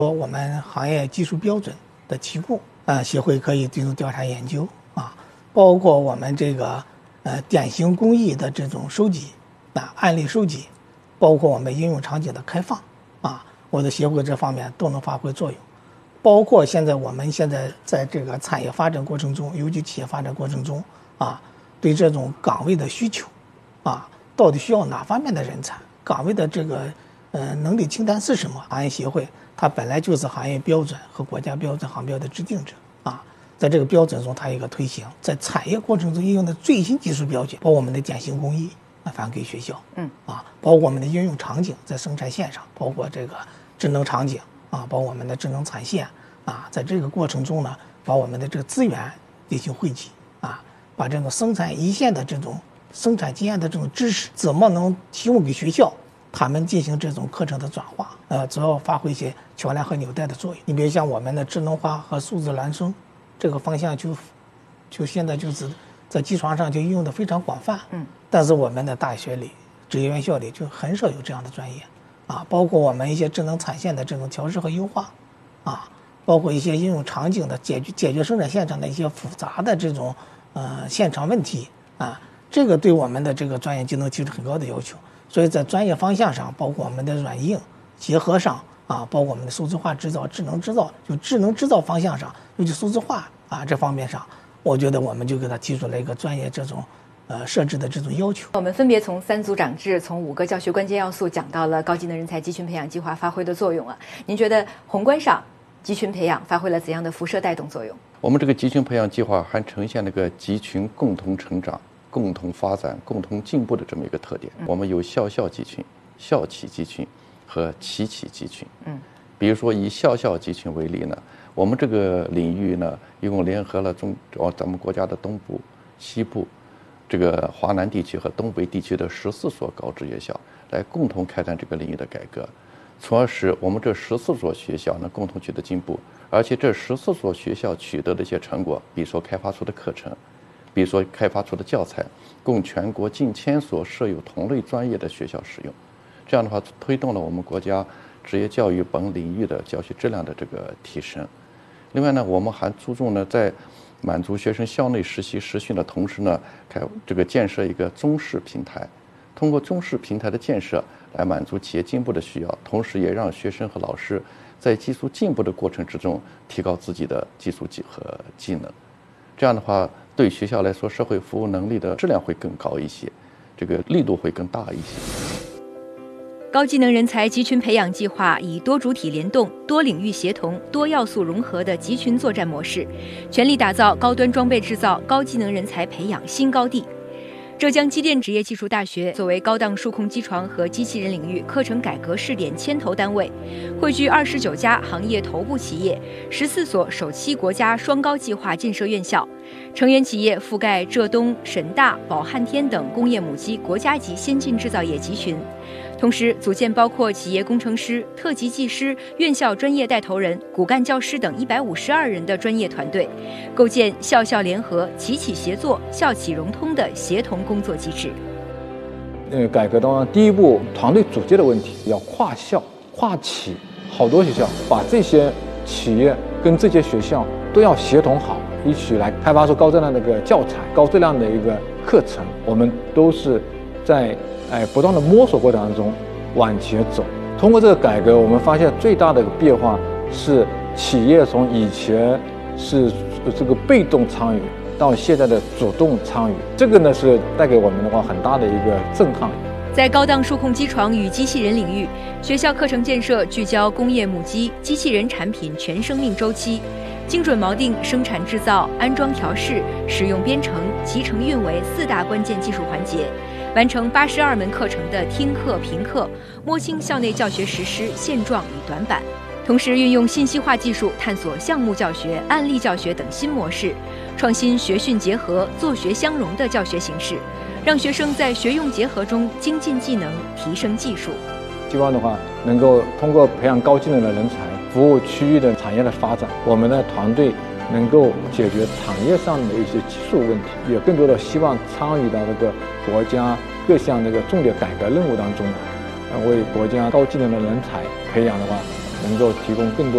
说我们行业技术标准的提供，协会可以进行调查研究包括我们这个典型工艺的这种收集案例收集，包括我们应用场景的开放我的协会这方面都能发挥作用。包括我们现在在这个产业发展过程中，尤其企业发展过程中对这种岗位的需求到底需要哪方面的人才，岗位的这个能力清单是什么？行业协会它本来就是行业标准和国家标准行标的制定者在这个标准中它有一个推行，在产业过程中应用的最新技术标准，包括我们的典型工艺反馈给学校包括我们的应用场景在生产线上，包括这个智能场景包括我们的智能产线在这个过程中呢，把我们的这个资源进行汇集把这种生产一线的这种生产经验的这种知识怎么能提供给学校，他们进行这种课程的转化主要发挥一些桥梁和纽带的作用。你比如像我们的智能化和数字孪生这个方向就现在就是在机床上就应用的非常广泛但是我们的大学里职业院校里就很少有这样的专业包括我们一些智能产线的这种调试和优化包括一些应用场景的解决生产现场的一些复杂的这种现场问题这个对我们的这个专业技能提出很高的要求。所以在专业方向上，包括我们的软硬结合上包括我们的数字化制造、智能制造，就智能制造方向上，尤其数字化这方面上，我觉得我们就给他提出了一个专业这种设置的这种要求。 我们分别从3组长制，从5个教学关键要素讲到了高技能人才集群培养计划发挥的作用您觉得宏观上集群培养发挥了怎样的辐射带动作用？ 我们这个集群培养计划还呈现了个集群共同成长、共同发展、共同进步的这么一个特点。我们有校集群、校企集群和企集群。比如说以校集群为例呢，我们这个领域呢，一共联合了咱们国家的东部、西部、这个华南地区和东北地区的14所高职业校，来共同开展这个领域的改革，从而使我们这14所学校呢共同取得进步。而且这14所学校取得的一些成果，比如说开发出的课程，比如说开发出的教材，供全国近1000所设有同类专业的学校使用。这样的话，推动了我们国家职业教育本领域的教学质量的这个提升。另外呢，我们还注重呢，在满足学生校内实习实训的同时呢，建设一个中式平台，通过中式平台的建设来满足企业进步的需要，同时也让学生和老师在技术进步的过程之中提高自己的技术和技能。这样的话，对学校来说，社会服务能力的质量会更高一些，这个力度会更大一些。 高技能人才集群培养计划以多主体联动、多领域协同、多要素融合的集群作战模式，全力打造高端装备制造、高技能人才培养新高地。浙江机电职业技术大学作为高档数控机床和机器人领域课程改革试点牵头单位，汇聚29家行业头部企业、14所首期国家双高计划建设院校，成员企业覆盖浙东、沈大、宝汉天等工业母机国家级先进制造业集群。同时组建包括企业工程师、特级技师、院校专业带头人、骨干教师等152人的专业团队，构建校联合、企协作、校企融通的协同工作机制。 改革当中第一步，团队组建的问题要跨校、跨企，好多学校把这些企业跟这些学校都要协同好，一起来开发出高质量的一个教材、高质量的一个课程。我们都是在不断的摸索过程当中往前走。通过这个改革，我们发现最大的一个变化是企业从以前是这个被动参与到现在的主动参与，这个呢是带给我们的话很大的一个震撼。 在高档数控机床与机器人领域，学校课程建设聚焦工业母机、机器人产品全生命周期，精准锚定生产制造、安装调试、使用编程、集成运维4大关键技术环节，完成82门课程的听课评课，摸清校内教学实施现状与短板。同时运用信息化技术探索项目教学、案例教学等新模式，创新学训结合、作学相融的教学形式，让学生在学用结合中精进技能、提升技术。 希望的话能够通过培养高技能的人才，服务区域的产业的发展，我们的团队能够解决产业上的一些技术问题，也更多的希望参与到这个国家各项这个重点改革任务当中，为国家高技能的人才培养的话，能够提供更多